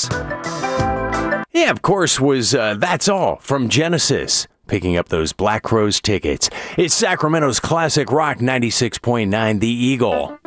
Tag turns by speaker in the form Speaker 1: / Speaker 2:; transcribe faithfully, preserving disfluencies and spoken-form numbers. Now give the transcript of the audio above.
Speaker 1: Genesis.
Speaker 2: Yeah, of course, was uh, That's All from Genesis. Picking up those Black Crowes tickets. It's Sacramento's classic rock ninety-six point nine The Eagle.